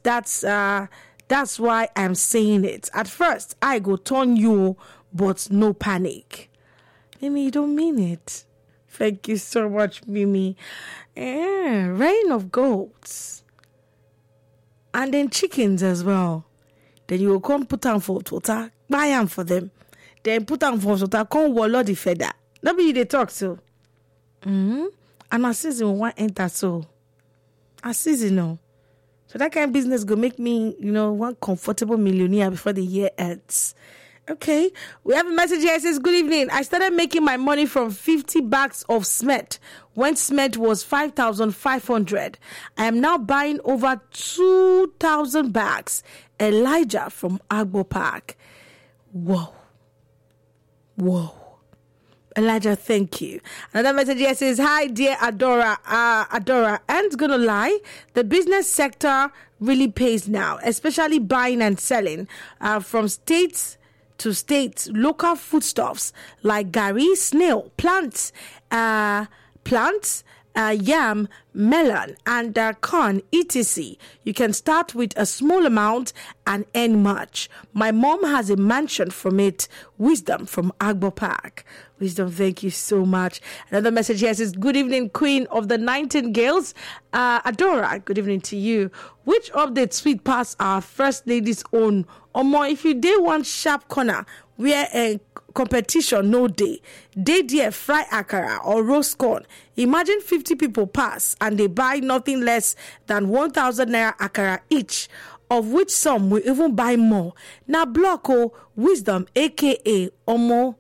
That's why I'm saying it. At first, I go turn you, but no panic. Mimi, you don't mean it. Thank you so much, Mimi. Rain of goats. And then chickens as well. Then you will come put on for water, buy them for them. Then put on for water, come wallow the feather. That be they talk so. And a season one enter so. A season no. So that kind of business go make me, one comfortable millionaire before the year ends. Okay, we have a message here. It says, good evening. I started making my money from 50 bags of cement when cement was 5,500. I am now buying over 2,000 bags. Elijah from Agbo Park. Whoa. Elijah, thank you. Another message here says, hi, dear Adora. Adora, and gonna lie, the business sector really pays now, especially buying and selling from states to states, local foodstuffs like gari, snail, plants, yam, melon, and corn, etc. You can start with a small amount and earn much. My mom has a mansion from it. Wisdom from Agbo Park. Wisdom, thank you so much. Another message here says, good evening, Queen of the Nightingales. Adora, good evening to you. Which update sweet pass our First Lady's own? Or more, if you did one sharp corner where a competition no day, they dear fry akara or roast corn. Imagine 50 people pass and they buy nothing less than 1,000 naira akara each, of which some will even buy more. Now Blocko Wisdom, aka Omo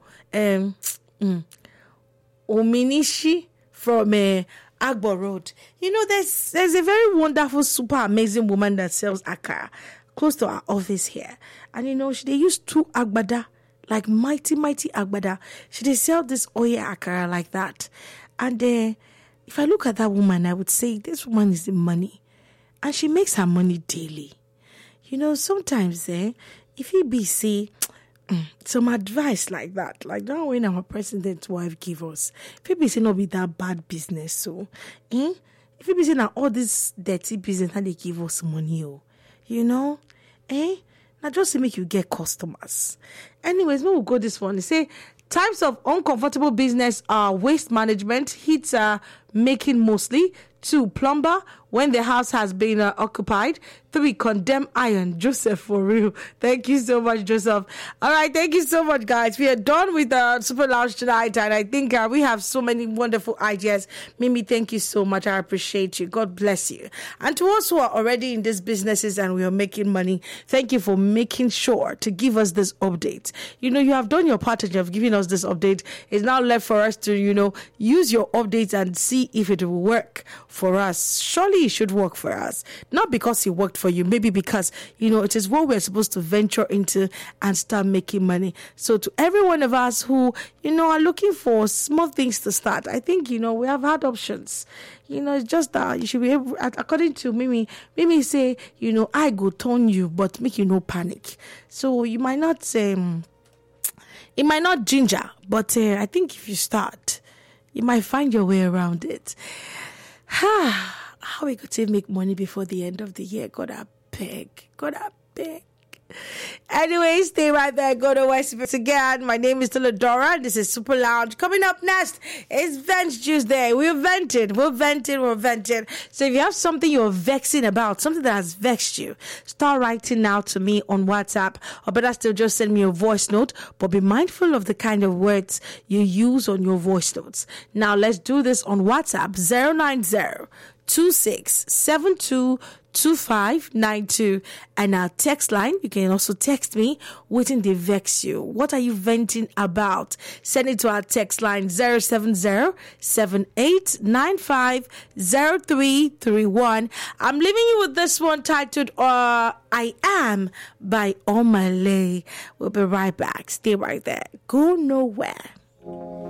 Ominishi from Agbo Road. There's a very wonderful, super amazing woman that sells akara close to our office here. And they use 2 agbada, like mighty agbada. They sell this oil akara like that. And if I look at that woman, I would say this woman is the money. And she makes her money daily. Sometimes if he be say some advice like that when our president's wife give us, if he be say not be that bad business, so if he be say now all this dirty business and they give us money, now just to make you get customers. Anyways, we'll go this one. They say types of uncomfortable business are waste management, heat making mostly. 2, plumber when the house has been occupied. 3, condemn iron. Joseph, for real. Thank you so much, Joseph. All right, thank you so much, guys. We are done with the Super Lounge tonight, and I think we have so many wonderful ideas. Mimi, thank you so much. I appreciate you. God bless you. And to us who are already in these businesses and we are making money, thank you for making sure to give us this update. You have done your part and you have given us this update. It's now left for us to, use your updates and see if it will work for us. Surely it should work for us. Not because it worked for you, maybe because, it is what we're supposed to venture into and start making money. So to every one of us who, are looking for small things to start, I think, we have had options. It's just that you should be able, according to Mimi say, I go turn you, but make you no panic. So you might not say, it might not ginger, but I think if you start, you might find your way around it. How we going to make money before the end of the year? God, I beg. Anyway, stay right there. Go to West again. My name is Adora. This is Super Lounge. Coming up next is Vent Tuesday. We're venting. So if you have something you're vexing about, something that has vexed you, start writing now to me on WhatsApp, or better still, just send me a voice note. But be mindful of the kind of words you use on your voice notes. Now let's do this on WhatsApp 090-2672-2592, and our text line. You can also text me waiting they vex you. What are you venting about? Send it to our text line 070-7895-0331. I'm leaving you with this one titled I Am by Omale. We'll be right back. Stay right there. Go nowhere.